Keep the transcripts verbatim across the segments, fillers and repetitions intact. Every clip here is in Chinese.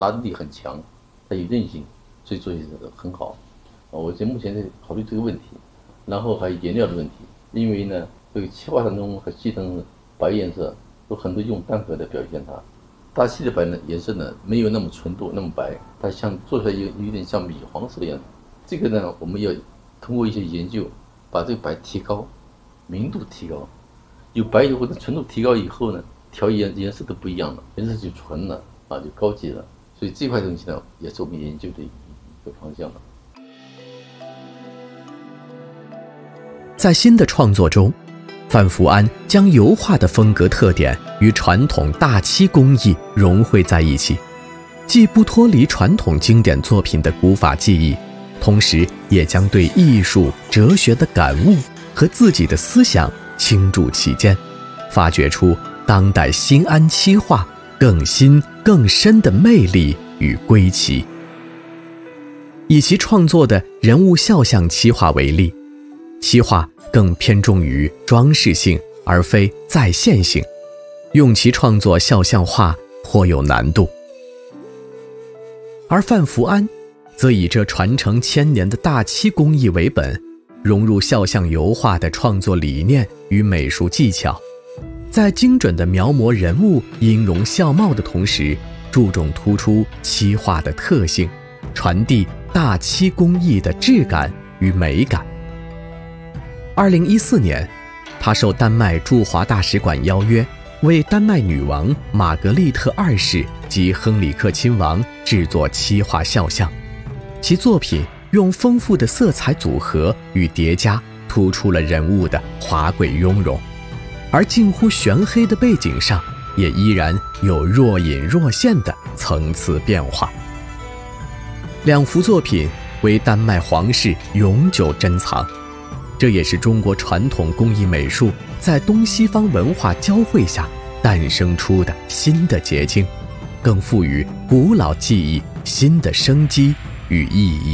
拉力很强，它有韧性，所以做起来很好。啊，我现目前在考虑这个问题，然后还有颜料的问题，因为呢，这个漆画当中和漆层白颜色有很多用单核的表现它。大漆的白呢颜色呢没有那么纯度那么白，它像做出来有有点像米黄色的样子。这个呢，我们要通过一些研究，把这个白提高，明度提高，有白油或者纯度提高以后呢，调颜颜色都不一样了，颜色就纯了啊，就高级了。所以这块东西呢，也是我们研究的一个方向了。 在新的创作中，范福安将油画的风格特点与传统大漆工艺融汇在一起，既不脱离传统经典作品的古法技艺，同时也将对艺术哲学的感悟和自己的思想倾注其间，发掘出当代新安漆画更新更深的魅力与归期。以其创作的人物肖像漆画为例，漆画更偏重于装饰性而非再现性，用其创作肖像画颇有难度。而范福安则以这传承千年的大漆工艺为本，融入肖像油画的创作理念与美术技巧，在精准地描摹人物音容笑貌的同时，注重突出漆画的特性，传递大漆工艺的质感与美感。二零一四年，他受丹麦驻华大使馆邀约，为丹麦女王玛格丽特二世及亨里克亲王制作漆画肖像。其作品用丰富的色彩组合与叠加，突出了人物的华贵雍容，而近乎玄黑的背景上，也依然有若隐若现的层次变化。两幅作品为丹麦皇室永久珍藏，这也是中国传统工艺美术在东西方文化交汇下诞生出的新的结晶，更赋予古老技艺新的生机与意义。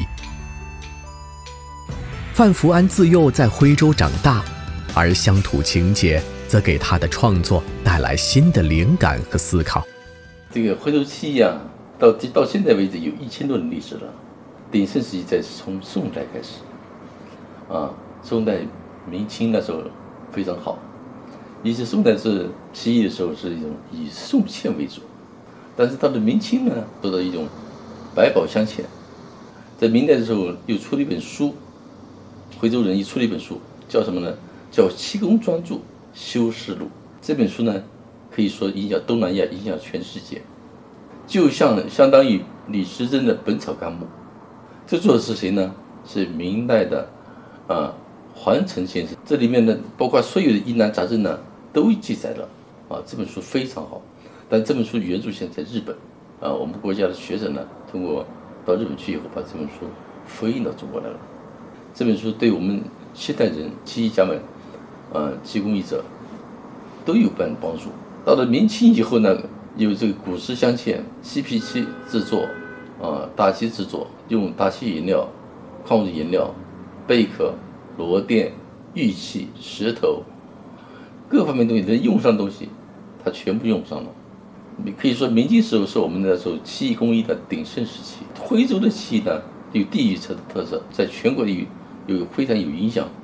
范福安自幼在徽州长大，而乡土情节则给他的创作带来新的灵感和思考。 这个徽州漆呀，到到现在为止有一千多年历史了，鼎盛时期在从宋代开始，啊，宋代明清那时候非常好，以前宋代是漆艺的时候是一种以宋嵌为主，但是到了明清呢，做到一种百宝镶嵌。在明代的时候又出了一本书，徽州人又出了一本书，叫什么呢？叫《漆工专著修饰录》。这本书呢，可以说影响东南亚，影响全世界，就像相当于李时珍的《本草纲目》。这作者是谁呢？是明代的啊桓成先生。这里面呢，包括所有的疑难杂症呢，都记载了啊。这本书非常好，但这本书原著现在在日本啊。我们国家的学者呢，通过到日本去以后，把这本书复印到中国来了。这本书对我们现代人、漆艺家们、呃，漆工艺者都有帮帮助。到了明清以后呢，有这个古石镶嵌、漆皮漆制作，啊、呃，大漆制作，用大漆颜料、矿物质颜料、贝壳、螺钿、玉器、石头，各方面东西能用上的东西，它全部用上了。可以说，明清时候是我们那时候漆艺工艺的鼎盛时期。徽州的漆呢，有地域特特色，在全国有有非常有影响。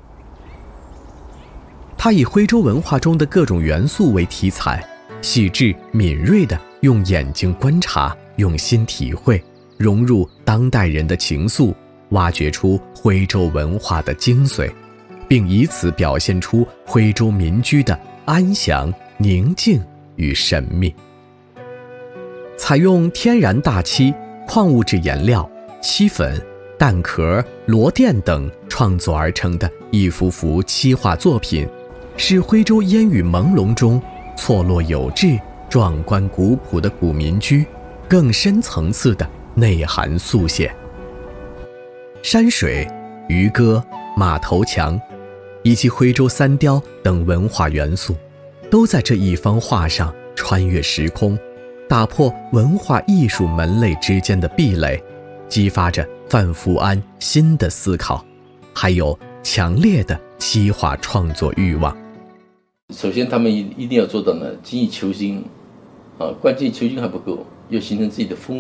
他以徽州文化中的各种元素为题材，细致敏锐地用眼睛观察，用心体会，融入当代人的情愫，挖掘出徽州文化的精髓，并以此表现出徽州民居的安详、宁静与神秘。采用天然大漆、矿物质颜料、漆粉、蛋壳、螺钿等创作而成的一幅幅漆画作品，是徽州烟雨朦胧中错落有致、壮观古朴的古民居更深层次的内涵速写。山水、渔歌、马头墙以及徽州三雕等文化元素，都在这一方画上穿越时空，打破文化艺术门类之间的壁垒，激发着范福安新的思考，还有强烈的漆画创作欲望。 首先，他们一一定要做到呢，精益求精，啊，关键求精还不够，要形成自己的风